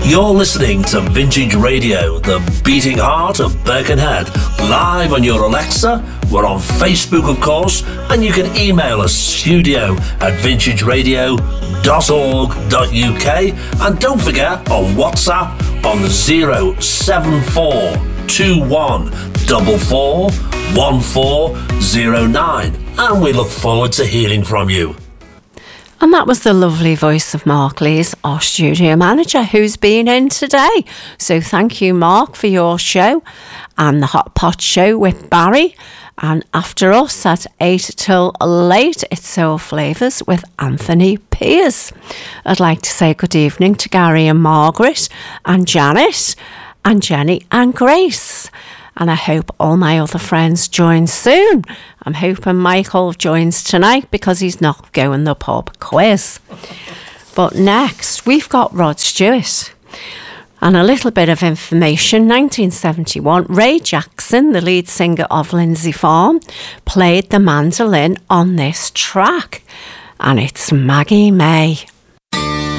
You're listening to Vintage Radio, the beating heart of Birkenhead, live on your Alexa. We're on Facebook, of course, and you can email us studio@vintageradio.org.uk, and don't forget on WhatsApp on 07441441409, and we look forward to hearing from you. And that was the lovely voice of Mark Lees, our studio manager, who's been in today. So thank you, Mark, for your show and the Hot Pot Show with Barry. And after us at 8 till late, it's Soul Flavours with Anthony Pierce. I'd like to say good evening to Gary and Margaret and Janet and Jenny and Grace. And I hope all my other friends join soon. I'm hoping Michael joins tonight because he's not going the pub quiz. But next, we've got Rod Stewart. And a little bit of information. 1971, Ray Jackson, the lead singer of Lindsay Farm, played the mandolin on this track. And it's Maggie May.